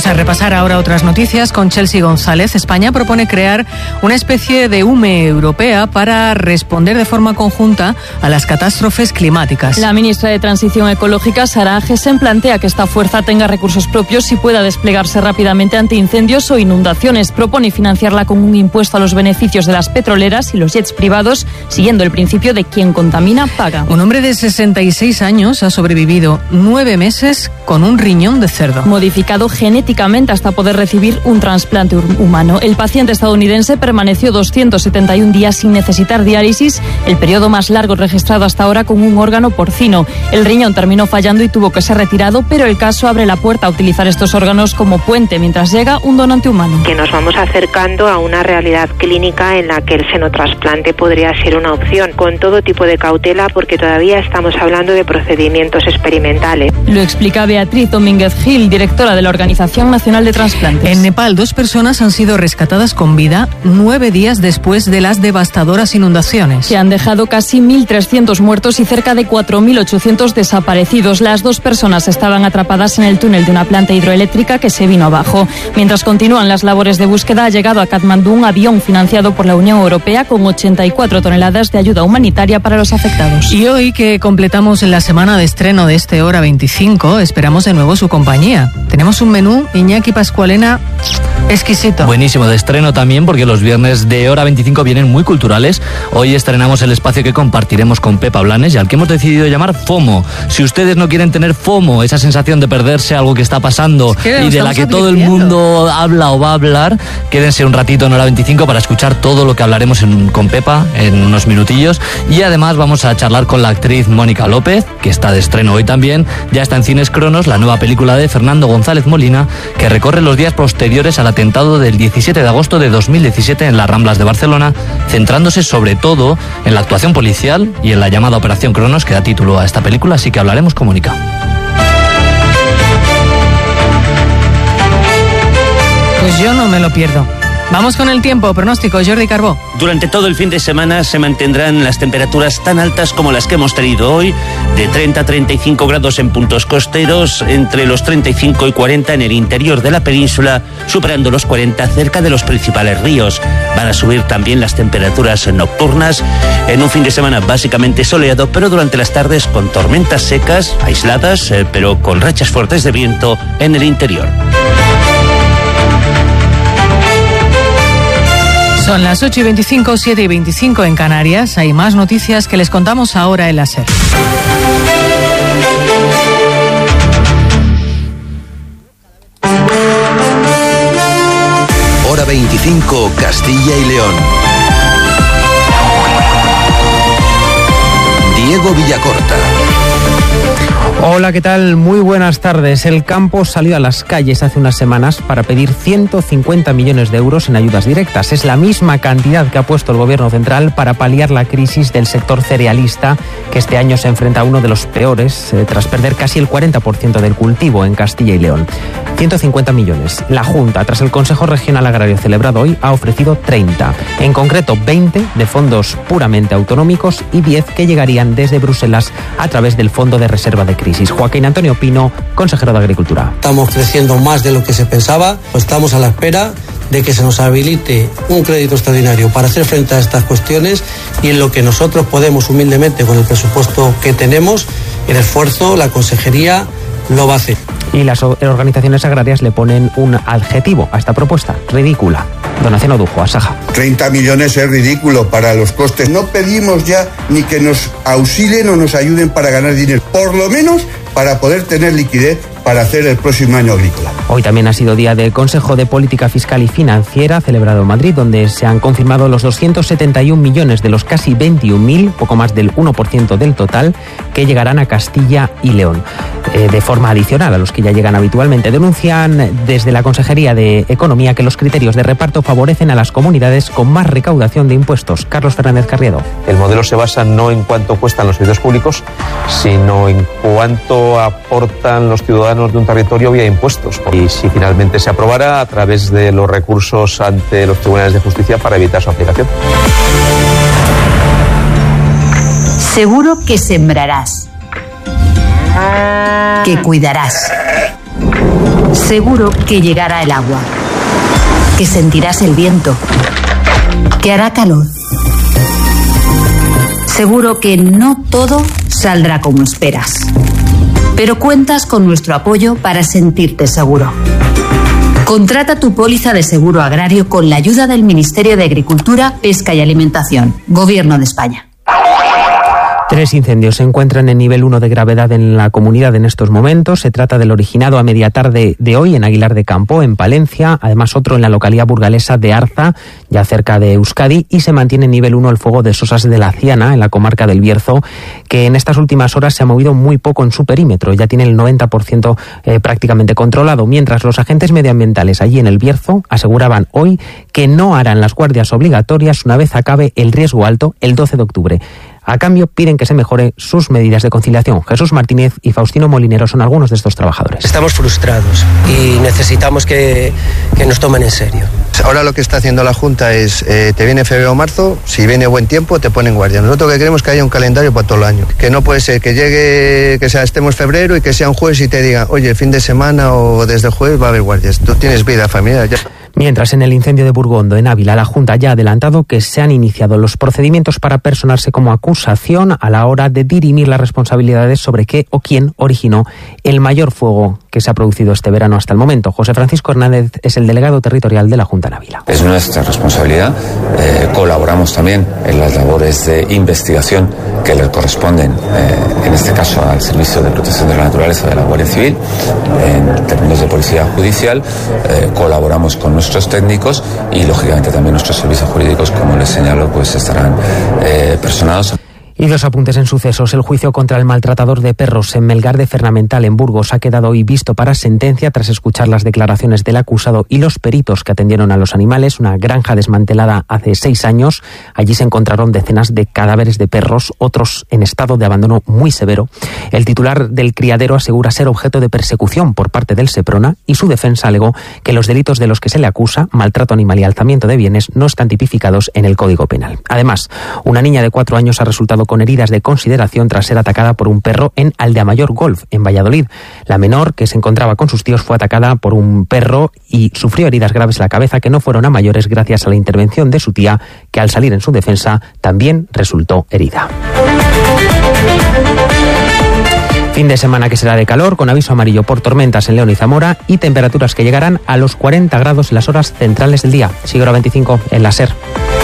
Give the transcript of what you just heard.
Vamos a repasar ahora otras noticias con Chelsea González. España propone crear una especie de UME europea para responder de forma conjunta a las catástrofes climáticas. La ministra de Transición Ecológica, Sara Agesen, plantea que esta fuerza tenga recursos propios y pueda desplegarse rápidamente ante incendios o inundaciones. Propone financiarla con un impuesto a los beneficios de las petroleras y los jets privados, siguiendo el principio de quien contamina paga. Un hombre de 66 años ha sobrevivido 9 meses con un riñón de cerdo, modificado genéticamente hasta poder recibir un trasplante humano. El paciente estadounidense permaneció 271 días sin necesitar diálisis, el periodo más largo registrado hasta ahora con un órgano porcino. El riñón terminó fallando y tuvo que ser retirado, pero el caso abre la puerta a utilizar estos órganos como puente mientras llega un donante humano. Que nos vamos acercando a una realidad clínica en la que el senotrasplante podría ser una opción, con todo tipo de cautela, porque todavía estamos hablando de procedimientos experimentales. Lo explica Beatriz Domínguez Gil, directora de la Organización Nacional de Trasplantes. En Nepal, 2 personas han sido rescatadas con vida 9 días después de las devastadoras inundaciones. Se han dejado casi 1.300 muertos y cerca de 4.800 desaparecidos. Las 2 personas estaban atrapadas en el túnel de una planta hidroeléctrica que se vino abajo. Mientras continúan las labores de búsqueda, ha llegado a Katmandú un avión financiado por la Unión Europea con 84 toneladas de ayuda humanitaria para los afectados. Y hoy que completamos la semana de estreno de este Hora 25, esperamos de nuevo su compañía. Tenemos un menú, Iñaki Pascualena, exquisito. Buenísimo, de estreno también, porque los viernes de Hora 25 vienen muy culturales. Hoy estrenamos el espacio que compartiremos con Pepa Blanes y al que hemos decidido llamar FOMO. Si ustedes no quieren tener FOMO, esa sensación de perderse algo que está pasando y de la que todo el mundo habla o va a hablar, quédense un ratito en Hora 25 para escuchar todo lo que hablaremos con Pepa en unos minutillos. Y además vamos a charlar con la actriz Mónica López, que está de estreno hoy también. Ya está en Cines Cronos la nueva película de Fernando González Molina, que recorre los días posteriores al atentado del 17 de agosto de 2017 en las Ramblas de Barcelona, centrándose sobre todo en la actuación policial y en la llamada Operación Cronos, que da título a esta película, así que hablaremos con Mónica. Pues yo no me lo pierdo. Vamos con el tiempo, pronóstico, Jordi Carbó. Durante todo el fin de semana se mantendrán las temperaturas tan altas como las que hemos tenido hoy, de 30 a 35 grados en puntos costeros, entre los 35 y 40 en el interior de la península, superando los 40 cerca de los principales ríos. Van a subir también las temperaturas nocturnas en un fin de semana básicamente soleado, pero durante las tardes con tormentas secas, aisladas, pero con rachas fuertes de viento en el interior. Son las 8:25, 7:25 en Canarias. Hay más noticias que les contamos ahora en la SER. Hora 25, Castilla y León. Diego Villacorta. Hola, ¿qué tal? Muy buenas tardes. El campo salió a las calles hace unas semanas para pedir 150 millones de euros en ayudas directas. Es la misma cantidad que ha puesto el Gobierno central para paliar la crisis del sector cerealista, que este año se enfrenta a uno de los peores, tras perder casi el 40% del cultivo en Castilla y León. 150 millones. La Junta, tras el Consejo Regional Agrario celebrado hoy, ha ofrecido 30. En concreto, 20 de fondos puramente autonómicos y 10 que llegarían desde Bruselas a través del Fondo de Reserva de Crisis. Joaquín Antonio Pino, consejero de Agricultura. Estamos creciendo más de lo que se pensaba, pues estamos a la espera de que se nos habilite un crédito extraordinario para hacer frente a estas cuestiones y en lo que nosotros podemos humildemente con el presupuesto que tenemos, el esfuerzo, la consejería lo va a hacer. Y las organizaciones agrarias le ponen un adjetivo a esta propuesta: ridícula. Donación Odujo, Asaja. 30 millones es ridículo para los costes. No pedimos ya ni que nos auxilien o nos ayuden para ganar dinero, por lo menos para poder tener liquidez para hacer el próximo año agrícola. Hoy también ha sido día del Consejo de Política Fiscal y Financiera celebrado en Madrid, donde se han confirmado los 271 millones de los casi 21.000, poco más del 1% del total, que llegarán a Castilla y León, de forma adicional a los que ya llegan habitualmente. Denuncian desde la Consejería de Economía que los criterios de reparto favorecen a las comunidades con más recaudación de impuestos. Carlos Fernández Carriedo. El modelo se basa no en cuánto cuestan los servicios públicos, sino en cuánto aportan los ciudadanos de un territorio vía impuestos. Y si finalmente se aprobara, a través de los recursos ante los tribunales de justicia para evitar su aplicación. Seguro que sembrarás, que cuidarás. Seguro que llegará el agua, que sentirás el viento, que hará calor. Seguro que no todo saldrá como esperas, pero cuentas con nuestro apoyo para sentirte seguro. Contrata tu póliza de seguro agrario con la ayuda del Ministerio de Agricultura, Pesca y Alimentación, Gobierno de España. 3 incendios se encuentran en nivel 1 de gravedad en la comunidad en estos momentos. Se trata del originado a media tarde de hoy en Aguilar de Campo, en Palencia. Además, otro en la localidad burgalesa de Arza, ya cerca de Euskadi. Y se mantiene en nivel 1 el fuego de Sosas de la Ciana, en la comarca del Bierzo, que en estas últimas horas se ha movido muy poco en su perímetro. Ya tiene el 90% prácticamente controlado. Mientras los agentes medioambientales allí en el Bierzo aseguraban hoy que no harán las guardias obligatorias una vez acabe el riesgo alto el 12 de octubre. A cambio, piden que se mejore sus medidas de conciliación. Jesús Martínez y Faustino Molinero son algunos de estos trabajadores. Estamos frustrados y necesitamos que nos tomen en serio. Ahora lo que está haciendo la Junta es, te viene febrero o marzo, si viene buen tiempo te ponen guardia. Nosotros lo que queremos es que haya un calendario para todo el año. Que no puede ser que llegue, que sea estemos febrero y que sea un jueves y te diga, oye, el fin de semana o desde el jueves va a haber guardias. Tú tienes vida familiar ya. Mientras, en el incendio de Burgondo, en Ávila, la Junta ya ha adelantado que se han iniciado los procedimientos para personarse como acusación a la hora de dirimir las responsabilidades sobre qué o quién originó el mayor fuego que se ha producido este verano hasta el momento. José Francisco Hernández es el delegado territorial de la Junta en Ávila. Es nuestra responsabilidad. Colaboramos también en las labores de investigación que le corresponden, en este caso al Servicio de Protección de la Naturaleza de la Guardia Civil. En términos de policía judicial, colaboramos con nuestros técnicos y lógicamente también nuestros servicios jurídicos, como les señalo, pues estarán personados. Y 2 apuntes en sucesos. El juicio contra el maltratador de perros en Melgar de Fernamental, en Burgos, ha quedado hoy visto para sentencia tras escuchar las declaraciones del acusado y los peritos que atendieron a los animales. Una granja desmantelada hace 6 años. Allí se encontraron decenas de cadáveres de perros, otros en estado de abandono muy severo. El titular del criadero asegura ser objeto de persecución por parte del Seprona y su defensa alegó que los delitos de los que se le acusa, maltrato animal y alzamiento de bienes, no están tipificados en el Código Penal. Además, una niña de 4 años ha resultado con heridas de consideración tras ser atacada por un perro en Aldea-Mayor Golf, en Valladolid. La menor, que se encontraba con sus tíos, fue atacada por un perro y sufrió heridas graves en la cabeza que no fueron a mayores gracias a la intervención de su tía, que al salir en su defensa también resultó herida. Fin de semana que será de calor, con aviso amarillo por tormentas en León y Zamora y temperaturas que llegarán a los 40 grados en las horas centrales del día. Siglo 25 en la SER.